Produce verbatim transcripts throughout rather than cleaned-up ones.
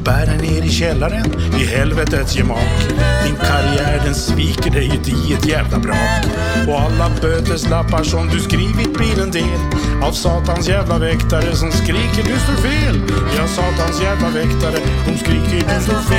bära ner i källaren i helvetets gemak. Din karriär den sviker dig ut i ett jävla brak. Och alla böteslappar som du skrivit blir en del av satans jävla väktare som skriker du står fel. Ja, satans jävla väktare, de skriker du står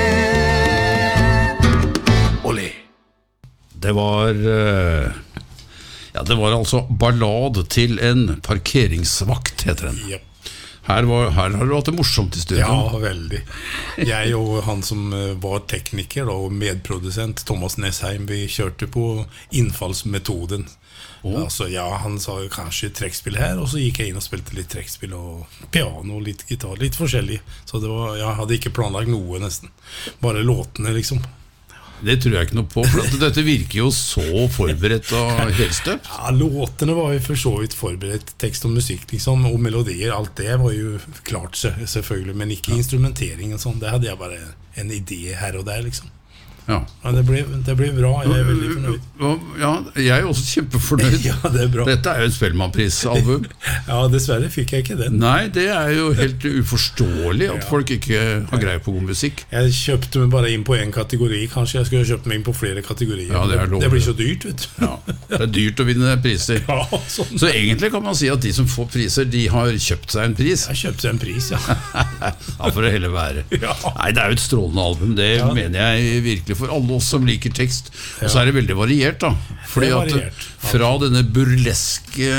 fel. Olé. Det var uh, ja, det var altså ballad til en parkeringsvakt, heter den. Yep. Her, var, her har du hatt det morsomt i studio. Ja, veldig. Jeg og han som var tekniker da, og medprodusent, Thomas Nesheim, vi kjørte på innfallsmetoden. Oh. Altså, ja, han sa jo kanskje trekkspill her, og så gikk jeg inn og spilte litt trekkspill og piano, litt gitar, litt forskjellig. Så det var, jeg hadde ikke planlagt noe nesten. Bare låtene liksom. Det tror jeg ikke noe på, for dette virker jo så forberedt og helstøpt. Ja, låtene var jo for så vidt forberedt, tekst og musikk liksom, og melodier, alt det var jo klart selvfølgelig, men ikke ja. Instrumentering og sånn, det hadde jeg bare en idé her og der liksom. Ja. Men det ble, det ble bra, jeg er veldig fornøyd. Ja, jeg er også kjempefornøyd. Ja, det er bra. Dette er jo en Spellemannpris-album. Ja, dessverre fikk jeg ikke den. Nei, det er jo helt uforståelig at ja. Folk ikke har greie på god musikk. Jeg kjøpte meg bare inn på en kategori, kanskje jeg skulle kjøpt meg inn på flere kategorier. Ja, det, det, det blir så dyrt, vet du. Ja, det er dyrt å vinne priser. Ja, sånn. Så egentlig kan man si at de som får priser, de har kjøpt seg en pris. Jeg kjøpte seg en pris, ja. Ja, for å heller være. Ja. Nei, det er jo et strålende album, det ja. Mener jeg virkelig for alle oss som liker tekst. Og så er det veldig variert da. Fordi at fra denne burleske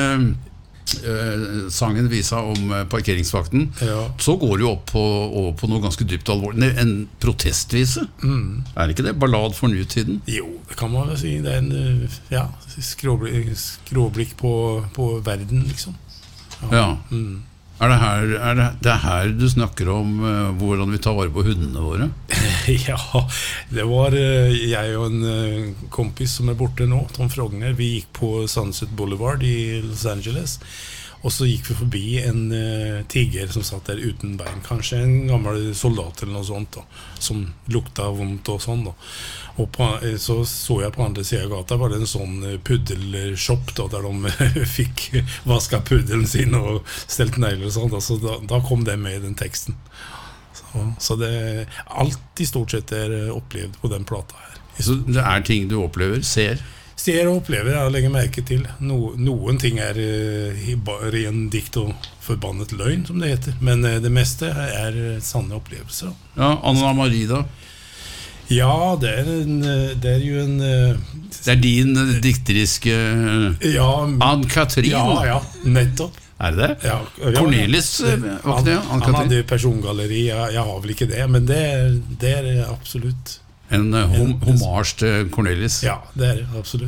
uh, sangen visa om uh, parkeringsvakten, ja. Så går det jo opp på, over på noe ganske dypt alvorlig. En protestvise. Mm. Er det ikke det? Ballad for nutiden? Jo, det kan man vel si. Det er en ja, skråblikk, skråblikk på, på verden, liksom. Ja. Ja. Mm. Er det, her, er det, det er her du snakker om uh, hvordan vi tar vare på hundene våre? Ja, det var uh, jeg og en uh, kompis som er borte nå, Tom Frogner. Vi gikk på Sunset Boulevard i Los Angeles, og så gikk vi forbi en uh, tiger som satt der uten bein. Kanskje en gammel soldat eller noe sånt da, som lukta vondt og sånn da. Og på, så så jeg på andre siden av gata var det en sånn puddelshop da, der de fikk vasket puddelen sin og stelt negler og sånt. Så da, da kom det med i den teksten. Så, så det, alt i stort sett er opplevd på den plata her. Så det er ting du opplever, ser? Ser og opplever, jeg legger merke til. No, noen ting er uh, ren dikt og forbannet løgn, som det heter. Men uh, det meste er sanne opplevelser. Ja, Anna Marie da? Ja, det er, en, det er jo en det er din dikteriske ja, Ann-Katrin ja, ja, nettopp er det det? Ja, ja, Cornelis ja. Han, han hadde persongalleri, jeg, jeg har vel ikke det, men det, det er absolutt en hom hommage til Cornelis. Ja, det er det, absolutt.